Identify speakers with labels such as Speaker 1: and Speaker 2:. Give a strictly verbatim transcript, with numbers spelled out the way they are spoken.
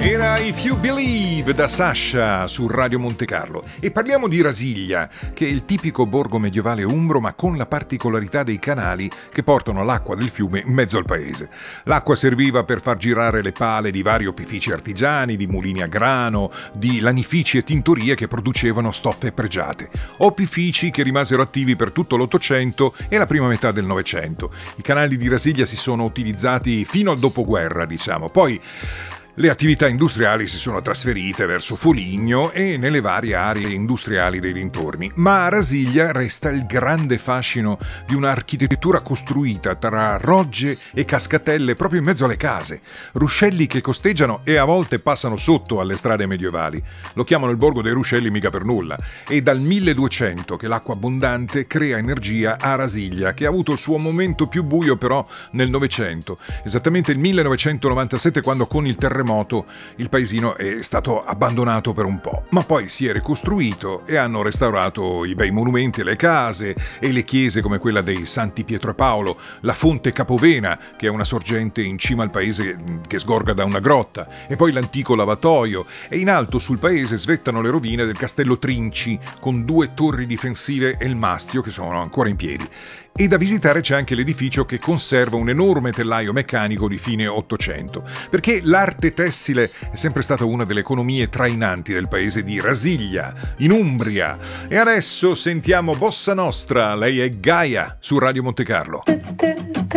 Speaker 1: Era If You Believe da Sasha su Radio Monte Carlo e parliamo di Rasiglia, che è il tipico borgo medievale umbro ma con la particolarità dei canali che portano l'acqua del fiume in mezzo al paese. L'acqua serviva per far girare le pale di vari opifici artigiani, di mulini a grano, di lanifici e tintorie che producevano stoffe pregiate. Opifici che rimasero attivi per tutto l'Ottocento e la prima metà del Novecento. I canali di Rasiglia si sono utilizzati fino al dopoguerra, diciamo. Poi le attività industriali si sono trasferite verso Foligno e nelle varie aree industriali dei dintorni, ma a Rasiglia resta il grande fascino di un'architettura costruita tra rogge e cascatelle proprio in mezzo alle case, ruscelli che costeggiano e a volte passano sotto alle strade medievali. Lo chiamano il borgo dei ruscelli mica per nulla. È dal milleduecento che l'acqua abbondante crea energia a Rasiglia, che ha avuto il suo momento più buio però nel Novecento, esattamente il millenovecentonovantasette, quando con il terremoto il paesino è stato abbandonato per un po', ma poi si è ricostruito e hanno restaurato i bei monumenti e le case e le chiese come quella dei Santi Pietro e Paolo, la fonte Capovena, che è una sorgente in cima al paese che sgorga da una grotta, e poi l'antico lavatoio, e in alto sul paese svettano le rovine del castello Trinci con due torri difensive e il mastio che sono ancora in piedi. E da visitare c'è anche l'edificio che conserva un enorme tellaio meccanico di fine Ottocento, perché l'arte tessile è sempre stata una delle economie trainanti del paese di Rasiglia, in Umbria. E adesso sentiamo Bossa Nostra, lei è Gaia su Radio Monte Carlo.